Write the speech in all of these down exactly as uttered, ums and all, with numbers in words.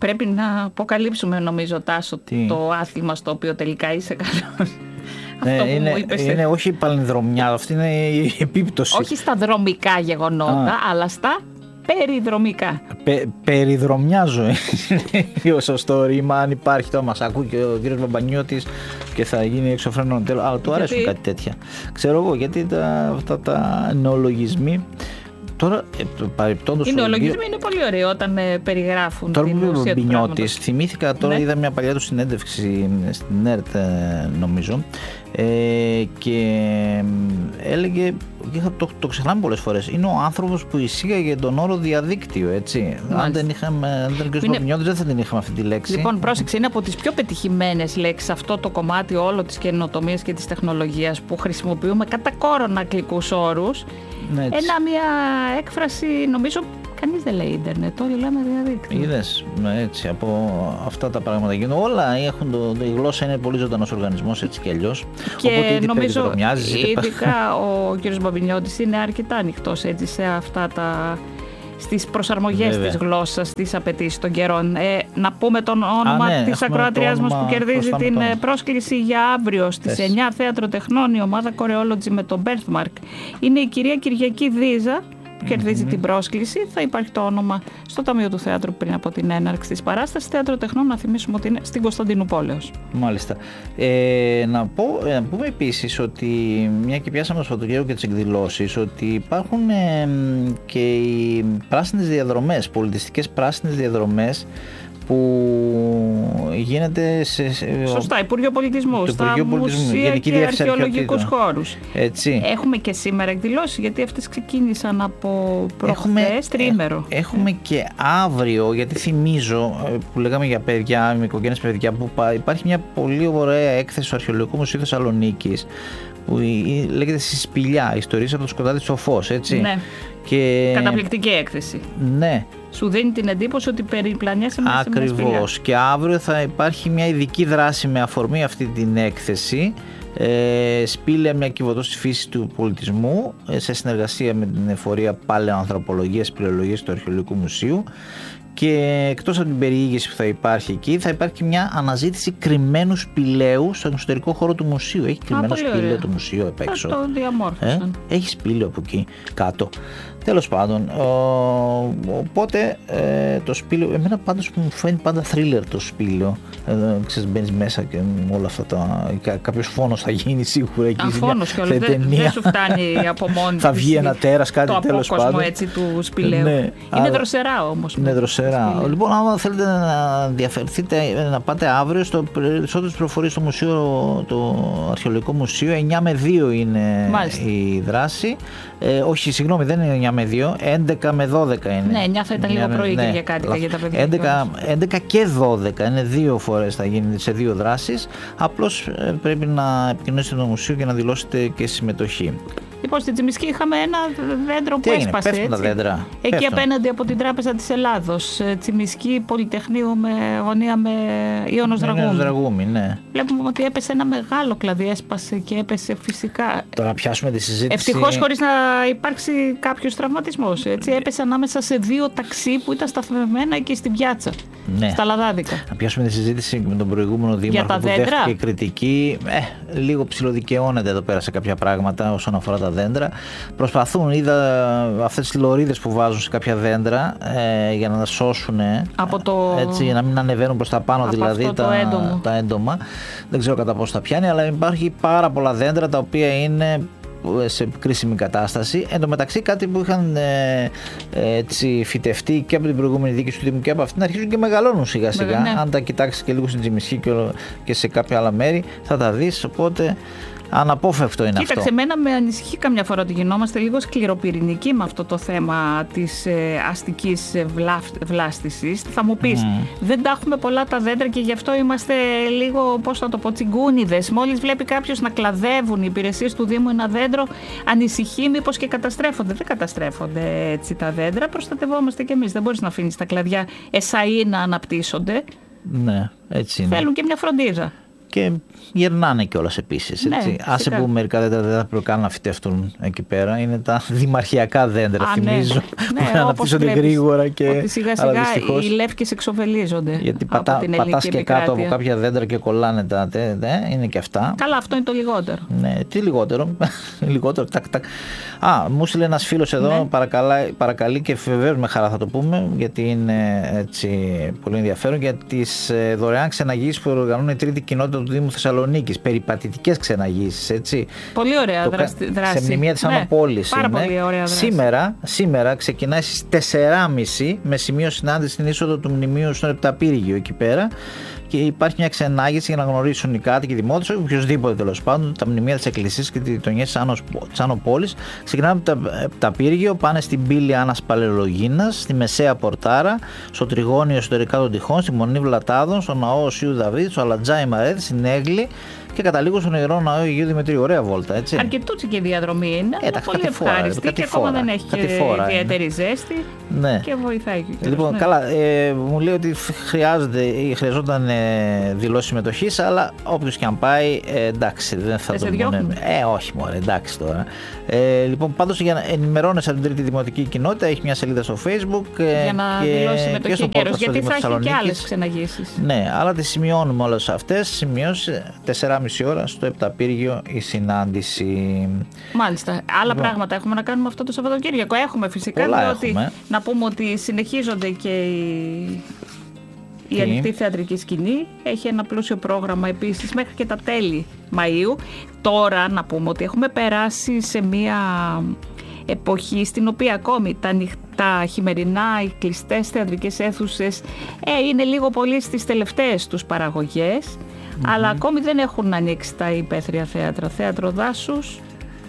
πρέπει να αποκαλύψουμε, νομίζω, Τάσο, τι? το άθλημα στο οποίο τελικά είσαι καλός. Ναι, αυτό είναι, είπες, είναι όχι η παλινδρομιά, αυτή είναι η επίπτωση. Όχι στα δρομικά γεγονότα, Α. αλλά στα περιδρομικά. Πε, περιδρομιάζω είναι σωστό ρήμα, αν υπάρχει. Το μας ακούει και ο κύριος Μπαμπανιώτης και θα γίνει εξωφρενών. Αλλά του αρέσουν γιατί... κάτι τέτοια. Ξέρω εγώ, γιατί τα, αυτά τα νεολογισμοί. Τώρα, παρεπτόντως. Οι νεολογισμοί είναι πολύ ωραίο όταν ε, περιγράφουν τώρα την ουσία του πράγματος. Θυμήθηκα τώρα, ναι. είδα μια παλιά του συνέντευξη στην ΕΡΤ, νομίζω, ε, και έλεγε, το, το ξεχνάμε πολλές φορές, είναι ο άνθρωπος που εισήγαγε τον όρο διαδίκτυο, έτσι. Μάλιστα. Αν δεν είχαμε, αν δεν ήταν ο κ. Μπαμπανιώτης, δεν θα την είχαμε αυτή τη λέξη. Λοιπόν, πρόσεξε, είναι από τις πιο πετυχημένες λέξεις αυτό το κομμάτι όλο της καινοτομίας και της τεχνολογίας που χρησιμοποιούμε κατά κόρον αγγλικούς όρους. Ναι, ένα, μια έκφραση, νομίζω κανείς δεν λέει ίντερνετ, όλοι λέμε διαδίκτυο. Είδες, έτσι, από αυτά τα πράγματα γίνονται. Όλα έχουν το, η γλώσσα είναι πολύ ζωντανός οργανισμός, έτσι και αλλιώς. Και οπότε, νομίζω ειδικά ο κ. Μπαμπανιώτης είναι αρκετά ανοιχτός έτσι σε αυτά τα... στις προσαρμογές Βέβαια. της γλώσσας, στις απαιτήσεις των καιρών. Ε, να πούμε τον όνομα Α, ναι, της ακροατριάς μας που κερδίζει την τον... πρόσκληση για αύριο στις εννιά Θέατρο Τεχνών, η ομάδα Choreology με το Birthmark. Είναι η κυρία Κυριακή Δίζα που κερδίζει mm-hmm. την πρόσκληση. Θα υπάρχει το όνομα στο Ταμείο του Θέατρου πριν από την έναρξη της παράστασης. Θέατρο Τεχνών, να θυμίσουμε ότι είναι στην Κωνσταντινούπολεως. Μάλιστα. Ε, να, πω, να πούμε επίσης ότι, μια και πιάσαμε το Σαββατοκύριακο και τις εκδηλώσεις, ότι υπάρχουν ε, και οι πράσινες διαδρομές, πολιτιστικές πράσινες διαδρομές, που γίνεται σε... Σωστά, Υπουργείο Πολιτισμού, στα μουσεία και αρχαιολογικούς χώρους. Έτσι. Έχουμε και σήμερα εκδηλώσεις, γιατί αυτές ξεκίνησαν από προχθές, τριήμερο. Έχουμε και αύριο, γιατί θυμίζω, που λέγαμε για παιδιά, με οικογένειες παιδιά, που υπάρχει μια πολύ ωραία έκθεση στο Αρχαιολογικό Μουσείο Θεσσαλονίκης, που λέγεται Σιспηλιά, ιστορίες από το σκοτάδι στο φως, έτσι. Ναι. Και... καταπληκτική έκθεση. Ναι. Σου δίνει την εντύπωση ότι περιπλανιέσαι μέσα σε μια σπηλιά. Ακριβώς. Και αύριο θα υπάρχει μια ειδική δράση με αφορμή αυτή την έκθεση. Ε, σπήλαια, μια κυβωτός της φύσης του πολιτισμού, ε, σε συνεργασία με την εφορία Παλαιοανθρωπολογίας Σπηλαιολογίας του Αρχαιολογικού Μουσείου. Και εκτός από την περιήγηση που θα υπάρχει εκεί, θα υπάρχει μια αναζήτηση κρυμμένου σπηλαίου στον εξωτερικό χώρο του μουσείου. Έχει κρυμμένο σπήλαιο το μουσείο απ' έξω. Το διαμόρφωσαν. Ε? Έχει σπήλαιο από εκεί κάτω. Τέλος πάντων, ο, οπότε ε, το σπήλαιο, εμένα πάντως μου φαίνεται πάντα thriller το σπήλαιο. Ε, ξέρεις, μπαίνεις μέσα και όλα αυτά τα... κάποιος φόνος θα γίνει σίγουρα εκεί. Α, φόνος και όλα, δεν δε σου φτάνει από μόνη θα βγει ένα τέρας, κάτι το τέλος πάντων. Το απόκοσμο έτσι του σπηλαίου. Ναι, είναι αλλά... δροσερά όμως. Είναι δροσερά. Λοιπόν, άμα θέλετε να ενδιαφερθείτε, να πάτε αύριο στο περισσότερες πληροφορίες στο μουσείο, το Αρχαιολογικό Μουσείο, εννιά με δύο είναι Μάλιστα. η δράση. Ε, όχι, συγγνώμη, δεν είναι εννιά με δύο, έντεκα με δώδεκα είναι. Ναι, εννιά θα ήταν λίγο πρωί ναι, για κάτι για τα παιδιά. έντεκα, έντεκα και δώδεκα, είναι δύο φορές θα γίνει σε δύο δράσεις. Απλώς ε, πρέπει να επικοινωνήσετε το μουσείο και να δηλώσετε και συμμετοχή. Λοιπόν, στην Τσιμισκή είχαμε ένα δέντρο που έγινε, έσπασε. Πέφτουν τα δέντρα. Εκεί Πέφτουν. Απέναντι από την Τράπεζα της Ελλάδος. Τσιμισκή Πολυτεχνείου με γωνία με Ιόνος Δραγούμη. Δραγούμη, ναι. Βλέπουμε ότι έπεσε ένα μεγάλο κλαδί, έσπασε και έπεσε φυσικά. Τώρα να πιάσουμε τη συζήτηση. Ευτυχώς χωρίς να υπάρξει κάποιος τραυματισμός. Έτσι, έπεσε ανάμεσα σε δύο ταξί που ήταν σταθμευμένα εκεί στην πιάτσα. Ναι. Στα Λαδάδικα. Να πιάσουμε τη συζήτηση με τον προηγούμενο δήμαρχο που δέχτηκε κριτική. Ε, λίγο ψιλοδικαιώνεται εδώ πέρα σε κάποια πράγματα όσον αφορά τα δέντρα. Προσπαθούν, είδα αυτές τις λωρίδες που βάζουν σε κάποια δέντρα ε, για να τα σώσουν. Από το... Έτσι, να μην ανεβαίνουν προς τα πάνω από δηλαδή τα, έντομο. τα έντομα. Δεν ξέρω κατά πόσο τα πιάνει, αλλά υπάρχει πάρα πολλά δέντρα τα οποία είναι σε κρίσιμη κατάσταση. Εν τω μεταξύ, κάτι που είχαν ε, έτσι, φυτευτεί και από την προηγούμενη διοίκηση του Δήμου και από αυτήν, αρχίζουν και μεγαλώνουν σιγά σιγά. Ναι. Αν τα κοιτάξεις και λίγο στην Τσιμισκή και, και σε κάποια άλλα μέρη, θα τα δεις. Οπότε αναπόφευκτο είναι. Κοίταξε, αυτό. Κοίταξε, εμένα με ανησυχεί καμιά φορά ότι γινόμαστε λίγο σκληροπυρηνικοί με αυτό το θέμα της ε, αστικής βλά, βλάστησης. Θα μου πεις, mm. δεν τα έχουμε πολλά τα δέντρα και γι' αυτό είμαστε λίγο, πώς να το πω, τσιγκούνιδες. Μόλις βλέπει κάποιος να κλαδεύουν οι υπηρεσίες του Δήμου ένα δέντρο, ανησυχεί μήπως και καταστρέφονται. Δεν καταστρέφονται έτσι τα δέντρα, προστατευόμαστε κι εμείς. Δεν μπορείς να αφήνεις τα κλαδιά εσαΐ να αναπτύσσονται. Ναι, έτσι είναι. Θέλουν και μια φροντίδα. Και γερνάνε κιόλας επίσης. Ναι, άσε που μερικά δέντρα δεν θα πρέπει καν να φυτευτούν εκεί πέρα. Είναι τα δημαρχιακά δέντρα, Α, θυμίζω. Ναι, ναι, που αναπτύσσονται γρήγορα και. Ότι σιγά σιγά δυστυχώς, οι λεύκες εξοβελίζονται. Γιατί πατά, πατάς και κάτω από κάποια δέντρα και κολλάνε τα. Δε, δε, είναι και αυτά. Καλά, αυτό είναι το λιγότερο. Ναι, τι λιγότερο. λιγότερο τακ, τακ. Α, μου στείλε ένας φίλος εδώ, ναι. παρακαλά, παρακαλεί και βεβαίως με χαρά θα το πούμε, γιατί είναι έτσι πολύ ενδιαφέρον, για τις δωρεάν ξεναγήσεις που οργανώνει η τρίτη κοινότητα του Δήμου Θεσσαλονίκης. Περιπατητικές ξεναγήσεις, έτσι. Πολύ ωραία το, δράση. Σε μνημεία της ναι, Άνω Πόλης. Πάρα είναι. Πολύ ωραία δράση. Σήμερα, σήμερα ξεκινάει στις τέσσερα και μισή με σημείο συνάντηση στην είσοδο του μνημείου στον Επταπύργιο εκεί πέρα. Και υπάρχει μια ξενάγηση για να γνωρίσουν οι κάτοικοι, οι δημότες, οποιοδήποτε τέλος πάντων, τα μνημεία της Εκκλησίας και τις γειτονιές της Άνω Πόλης. Ξεκινάμε από το Επταπύργιο, πάνε στην πύλη Άννας Παλαιολογίνας, στη Μεσαία Πορτάρα, στο Τριγώνιο εσωτερικά των Τυχών, στη Μονή Βλατάδων, στο Ναό Οσίου Δαβίδ, στο Αλατζάι Μαρέτη, στην Έγλη και καταλήγω στον Ιερό Ναό Αγίου Δημητρίου. Ωραία βόλτα, έτσι. Αρκετούτσικη διαδρομή είναι. Ε, πολύ ευχάριστη και ακόμα δεν έχει ιδιαίτερη ζέστη. Ναι. Και βοηθάει και Λοιπόν, ναι. καλά, ε, μου λέει ότι χρειάζεται, χρειαζόταν ε, δηλώσεις συμμετοχής, αλλά όποιος και αν πάει, ε, εντάξει, δεν θα το πούνε. Ε, όχι μωρέ, εντάξει τώρα. Ε, λοιπόν, πάντως για να ενημερώνεσαι από την τρίτη δημοτική κοινότητα, έχει μια σελίδα στο Facebook. Ε, για να και, δηλώσει συμμετοχή και καιρός, γιατί θα έχει και άλλες ξεναγήσεις. Ναι, αλλά τις σημειώνουμε όλες αυτές. Σημειώσει τέσσερα και μισή ώρα στο Επταπύργιο η συνάντηση. Μάλιστα. Άλλα λοιπόν, πράγματα έχουμε να κάνουμε αυτό το Σαββατοκύριακο. Έχουμε φυσικά, διότι έχουμε. Να πούμε ότι συνεχίζονται και οι... η ανοιχτή θεατρική σκηνή. Έχει ένα πλούσιο πρόγραμμα επίσης μέχρι και τα τέλη Μαΐου. Τώρα να πούμε ότι έχουμε περάσει σε μία εποχή στην οποία ακόμη τα ανοιχτά χειμερινά, οι κλειστές θεατρικές αίθουσες ε, είναι λίγο πολύ στις τελευταίες τους παραγωγές, mm-hmm. αλλά ακόμη δεν έχουν ανοίξει τα υπαίθρια θέατρα. Θέατρο δάσους.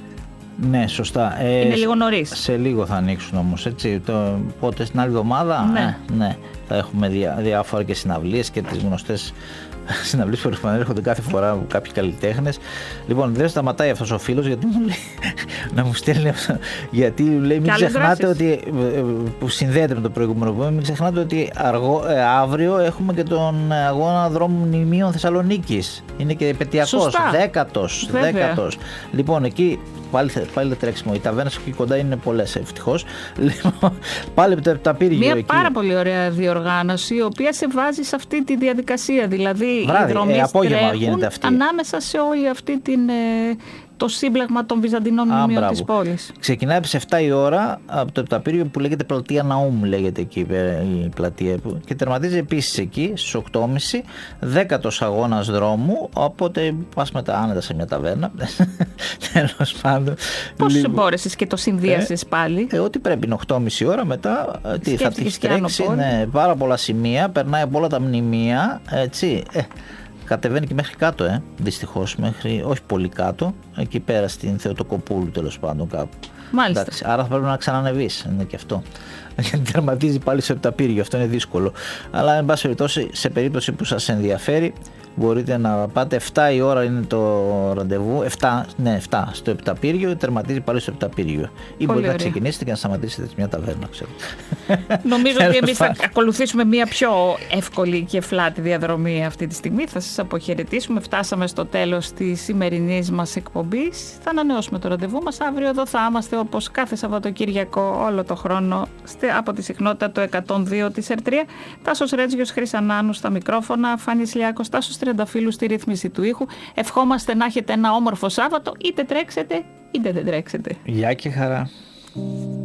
Ναι, σωστά. Ε, είναι λίγο νωρίς. Σε λίγο θα ανοίξουν όμως, έτσι. Το, πότε, στην άλλη εβδομάδα, ναι. Ε, ναι. Θα έχουμε διά, διάφορα και συναυλίες και τις γνωστές συναυλίες που έρχονται κάθε φορά από κάποιοι καλλιτέχνες. Λοιπόν, δεν σταματάει αυτός ο φίλος γιατί μου λέει να μου στέλνει αυτό. Γιατί λέει, μην ξεχνάτε ότι. Που συνδέεται με το προηγούμενο που μην ξεχνάτε ότι αργό, ε, αύριο έχουμε και τον αγώνα δρόμου μνημείων Θεσσαλονίκης. Είναι και επαιτειακός. Δέκατος. Δέκατος. Λοιπόν, εκεί. Πάλι, πάλι τρέξιμο. Οι ταβέρνες εκεί κοντά είναι πολλές, ευτυχώς. Λοιπόν, πάλι από το Επταπύργιο. Μια εκεί. πάρα πολύ ωραία διοργάνωση, η οποία σε βάζει σε αυτή τη διαδικασία. Δηλαδή, βράδυ, οι δρομείς ε, απόγευμα τρέχουν γίνεται αυτή. Ανάμεσα σε όλη αυτή την. Ε, το σύμπλεγμα των Βυζαντινών μνημείων της πόλης. Ξεκινάει από τις επτά η ώρα από το Επταπύργιο που λέγεται Πλατεία Ναούμ, λέγεται εκεί η πλατεία, και τερματίζει επίσης εκεί στις οκτώ και μισή, δέκατος αγώνας δρόμου, οπότε πας μετά άνετα σε μια ταβέρνα. Τέλος πάντων. Πώς λίγο... μπόρεσες και το συνδύασες ε, πάλι? Ε, ό,τι πρέπει είναι οκτώ και μισή ώρα μετά, τι, θα τη τρέξει, ναι, πάρα πολλά σημεία, περνάει από όλα τα μνημεία, έτσι. Ε, κατεβαίνει και μέχρι κάτω, ε, δυστυχώς, μέχρι, όχι πολύ κάτω, εκεί πέρα στην Θεοτοκοπούλου τέλος πάντων κάπου. Μάλιστα. Εντάξει, άρα θα πρέπει να ξανανεβείς, είναι και αυτό. Γιατί τερματίζει πάλι στο Επταπύργιο, αυτό είναι δύσκολο. Αλλά εν πάση περιπτώσει, σε περίπτωση που σας ενδιαφέρει, μπορείτε να πάτε. επτά η ώρα είναι το ραντεβού, επτά, ναι, επτά στο Επταπύργιο, τερματίζει πάλι στο Επταπύργιο. Ή πολύ μπορείτε ωραία. Να ξεκινήσετε και να σταματήσετε σε μια ταβέρνα, ξέρω. Νομίζω ότι εμείς θα ακολουθήσουμε μια πιο εύκολη και φλάτη διαδρομή αυτή τη στιγμή. Θα σας αποχαιρετήσουμε. Φτάσαμε στο τέλος της σημερινής μας εκπομπής. Θα ανανεώσουμε το ραντεβού μας. Αύριο εδώ θα είμαστε όπως κάθε Σαββατοκύριακο όλο το χρόνο από τη συχνότητα το εκατόν δύο της Ερ τρία. Τάσος Ρέτζιος, Χρυσανάνου στα μικρόφωνα, Φάνης Λιάκος, Τάσος Τριανταφύλου στη ρύθμιση του ήχου. Ευχόμαστε να έχετε ένα όμορφο Σάββατο, είτε τρέξετε είτε δεν τρέξετε. Γεια και χαρά.